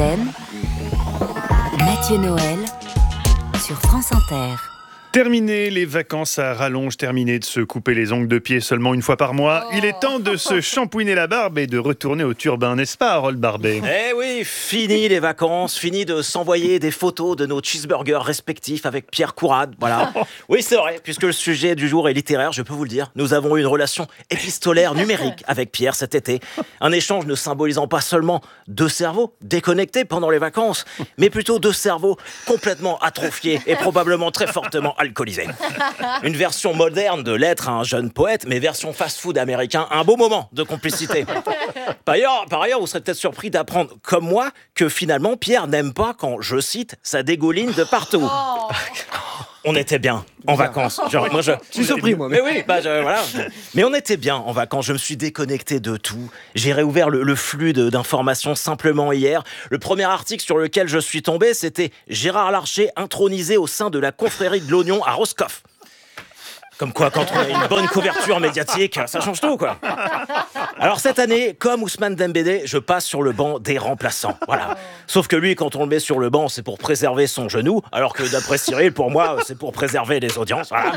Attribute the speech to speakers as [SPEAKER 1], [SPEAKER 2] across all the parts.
[SPEAKER 1] week-end, Mathieu Noël sur France Inter.
[SPEAKER 2] Terminé les vacances à rallonge, terminé de se couper les ongles de pied seulement une fois par mois. Il est temps de se shampouiner la barbe et de retourner au turbin, n'est-ce pas, Harold Barbet ?
[SPEAKER 3] Eh oui, fini les vacances, fini de s'envoyer des photos de nos cheeseburgers respectifs avec Pierre Courade, voilà. Oui, c'est vrai, puisque le sujet du jour est littéraire, je peux vous le dire. Nous avons eu une relation épistolaire numérique avec Pierre cet été. Un échange ne symbolisant pas seulement deux cerveaux déconnectés pendant les vacances, mais plutôt deux cerveaux complètement atrophiés et probablement très fortement alcoolisé. Une version moderne de l'être à un jeune poète, mais version fast-food américain, un beau moment de complicité. Par ailleurs, vous serez peut-être surpris d'apprendre, comme moi, que finalement, Pierre n'aime pas quand, je cite, ça dégouline de partout. On était bien en vacances. Genre, moi, je
[SPEAKER 4] suis surpris, moi.
[SPEAKER 3] Mais oui, voilà. Mais on était bien en vacances. Je me suis déconnecté de tout. J'ai réouvert le flux d'informations simplement hier. Le premier article sur lequel je suis tombé, c'était Gérard Larcher intronisé au sein de la confrérie de l'oignon à Roscoff. Comme quoi, quand on a une bonne couverture médiatique, ça change tout, quoi. Alors cette année, comme Ousmane Dembélé, je passe sur le banc des remplaçants. Voilà. Sauf que lui, quand on le met sur le banc, c'est pour préserver son genou, alors que d'après Cyril, pour moi, c'est pour préserver les audiences. Voilà.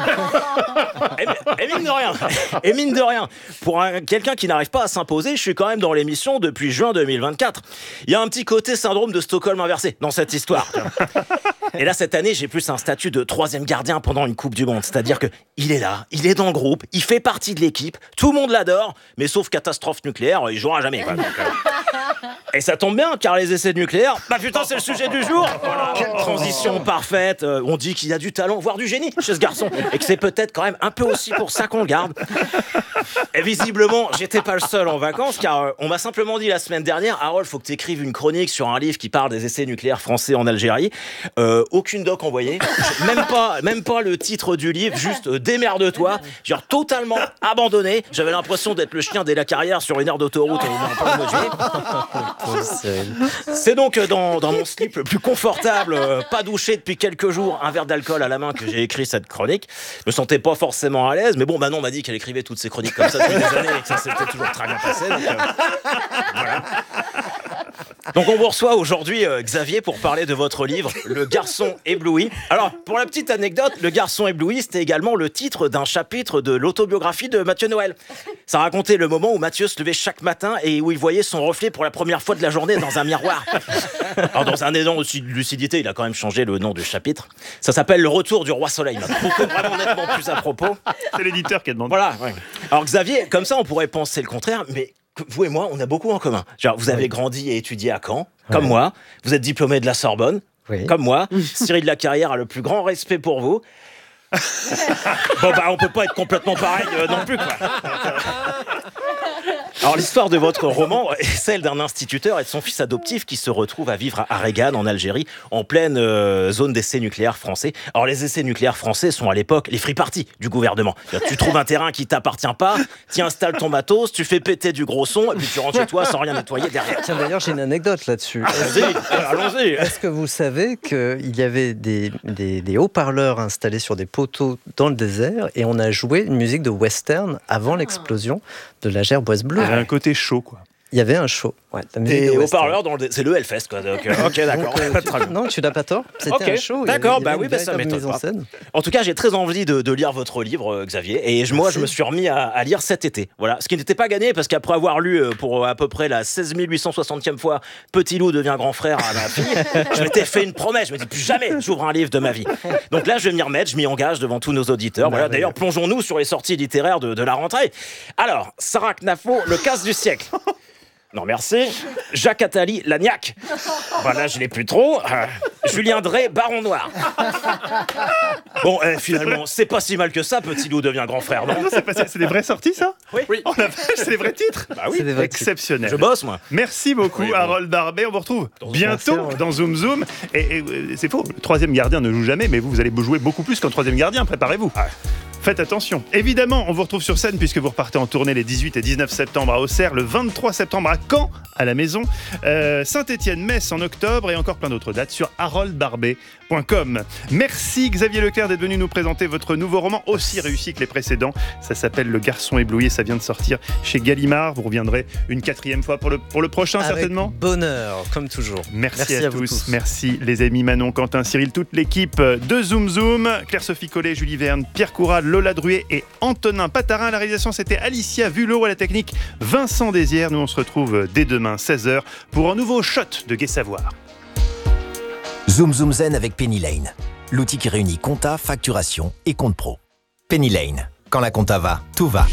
[SPEAKER 3] Et mine de rien, pour quelqu'un qui n'arrive pas à s'imposer, je suis quand même dans l'émission depuis juin 2024. Il y a un petit côté syndrome de Stockholm inversé dans cette histoire. Et là, cette année, j'ai plus un statut de troisième gardien pendant une Coupe du Monde. C'est-à-dire que il est là, il est dans le groupe, il fait partie de l'équipe, tout le monde l'adore, mais sauf catastrophe nucléaire, il jouera jamais, quoi. Donc, et ça tombe bien, car les essais nucléaires, putain, c'est le sujet du jour. Voilà, transition parfaite. On dit qu'il y a du talent, voire du génie chez ce garçon, et que c'est peut-être quand même un peu aussi pour ça qu'on le garde. Et visiblement, j'étais pas le seul en vacances, car on m'a simplement dit la semaine dernière, Harold, faut que tu écrives une chronique sur un livre qui parle des essais nucléaires français en Algérie. Aucune doc envoyée, même pas le titre du livre, juste démerde-toi. Genre totalement abandonné. J'avais l'impression d'être le chien dès la carrière sur une aire d'autoroute au mois de juillet. C'est donc dans mon slip le plus confortable, pas douché depuis quelques jours, un verre d'alcool à la main que j'ai écrit cette chronique. Je me sentais pas forcément à l'aise, mais bon, Manon m'a dit qu'elle écrivait toutes ses chroniques comme ça depuis des années et que ça s'était toujours très bien passé. Donc, voilà. Donc on vous reçoit aujourd'hui, Xavier, pour parler de votre livre, Le Garçon ébloui. Alors, pour la petite anecdote, Le Garçon ébloui, c'était également le titre d'un chapitre de l'autobiographie de Mathieu Noël. Ça racontait le moment où Mathieu se levait chaque matin et où il voyait son reflet pour la première fois de la journée dans un miroir. Alors, dans un élan de lucidité, il a quand même changé le nom du chapitre. Ça s'appelle Le Retour du Roi Soleil. Beaucoup vraiment nettement plus à propos.
[SPEAKER 2] C'est l'éditeur qui a demandé.
[SPEAKER 3] Voilà, ouais. Alors Xavier, comme ça, on pourrait penser le contraire, mais vous et moi, on a beaucoup en commun. Genre, vous avez grandi et étudié à Caen, comme moi. Vous êtes diplômé de la Sorbonne, comme moi. Cyril Lacarrière a le plus grand respect pour vous. On peut pas être complètement pareil non plus, quoi. Alors l'histoire de votre roman est celle d'un instituteur et de son fils adoptif qui se retrouve à vivre à Regan en Algérie, en pleine zone d'essais nucléaires français. Alors les essais nucléaires français sont à l'époque les free parties du gouvernement. Tu trouves un terrain qui t'appartient pas, tu installes ton matos, tu fais péter du gros son et puis tu rentres chez toi sans rien nettoyer derrière.
[SPEAKER 4] Tiens, d'ailleurs, j'ai une anecdote là-dessus.
[SPEAKER 3] Allons-y.
[SPEAKER 4] Est-ce que vous savez qu'il y avait des haut-parleurs installés sur des poteaux dans le désert et on a joué une musique de western avant l'explosion de la Gerboise bleue.
[SPEAKER 2] Il y avait un côté chaud, quoi.
[SPEAKER 4] Il y avait un show. Ouais,
[SPEAKER 3] des haut-parleurs c'est le Hellfest, quoi. Donc, ok, d'accord.
[SPEAKER 4] Non, tu n'as pas tort. C'était un show.
[SPEAKER 3] D'accord, ça m'étonne pas. En tout cas, j'ai très envie de lire votre livre, Xavier. Et moi, je me suis remis à lire cet été. Voilà. Ce qui n'était pas gagné, parce qu'après avoir lu pour à peu près la 16 860e fois Petit loup devient grand frère à ma fille, je m'étais fait une promesse. Je me dis plus jamais j'ouvre un livre de ma vie. Donc là, je vais m'y remettre. Je m'y engage devant tous nos auditeurs. Voilà. D'ailleurs, plongeons-nous sur les sorties littéraires de la rentrée. Alors, Sarah Knafo, le casse du siècle. Non, merci. Jacques Attali, Lagnac. Là, je l'ai plus trop. Julien Drey, Baron Noir. Bon, finalement, c'est pas si mal que ça, Petit loup devient grand frère, non ?
[SPEAKER 2] C'est des vraies sorties, ça ?
[SPEAKER 3] Oui.
[SPEAKER 2] Oh la vache, c'est des vrais titres ?
[SPEAKER 3] Bah oui,
[SPEAKER 4] c'est
[SPEAKER 2] exceptionnel.
[SPEAKER 3] Je bosse, moi.
[SPEAKER 2] Merci beaucoup, Harold Barbet. On vous retrouve bientôt dans Zoom Zoom. Et c'est faux, le troisième gardien ne joue jamais, mais vous allez jouer beaucoup plus qu'un troisième gardien, préparez-vous. Faites attention. Évidemment, on vous retrouve sur scène puisque vous repartez en tournée les 18 et 19 septembre à Auxerre, le 23 septembre à Caen, à la Maison, Saint-Étienne, Metz en octobre et encore plein d'autres dates sur haroldbarbet.com. Merci Xavier Leclerc d'être venu nous présenter votre nouveau roman, aussi réussi que les précédents. Ça s'appelle Le Garçon ébloui et ça vient de sortir chez Gallimard. Vous reviendrez une 4e fois pour le prochain. Avec certainement.
[SPEAKER 4] Bonheur, comme toujours.
[SPEAKER 2] Merci à tous. Merci les amis Manon, Quentin, Cyril, toute l'équipe de Zoom Zoom, Claire-Sophie Collet, Julie Verne, Pierre Coural, Lola Druet et Antonin Patarin. À la réalisation, c'était Alicia Vulot, à la technique Vincent Désières. Nous on se retrouve dès demain 16h pour un nouveau shot de Gai Savoir.
[SPEAKER 5] Zoom Zoom Zen avec Penny Lane, l'outil qui réunit compta, facturation et compte pro. Penny Lane, quand la compta va, tout va.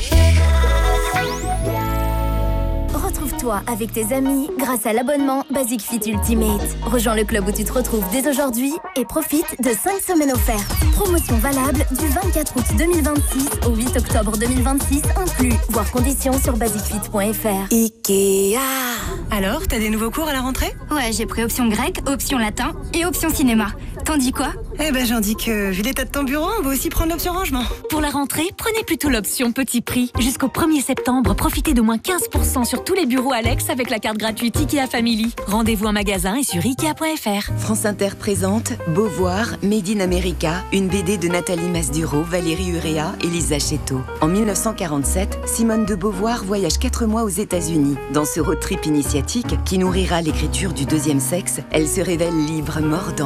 [SPEAKER 6] Retrouve-toi avec tes amis grâce à l'abonnement Basic Fit Ultimate. Rejoins le club où tu te retrouves dès aujourd'hui et profite de 5 semaines offertes. Promotion valable du 24 août 2026 au 8 octobre 2026 inclus. Voir conditions sur basicfit.fr.
[SPEAKER 7] Ikea.
[SPEAKER 8] Alors, t'as des nouveaux cours à la rentrée ?
[SPEAKER 9] Ouais, j'ai pris option grec, option latin et option cinéma. T'en dis quoi ?
[SPEAKER 8] Eh ben, j'en dis que, vu l'état de ton bureau, on va aussi prendre l'option rangement.
[SPEAKER 10] Pour la rentrée, prenez plutôt l'option petit prix. Jusqu'au 1er septembre, profitez de moins 15% sur tous les bureaux Alex avec la carte gratuite Ikea Family. Rendez-vous en magasin et sur Ikea.fr.
[SPEAKER 7] France Inter présente Beauvoir, Made in America, une BD de Nathalie Masduro, Valérie Urrea et Lisa Chetto. En 1947, Simone de Beauvoir voyage 4 mois aux États-Unis. Dans ce road trip initiatique qui nourrira l'écriture du deuxième sexe, elle se révèle libre, mordante.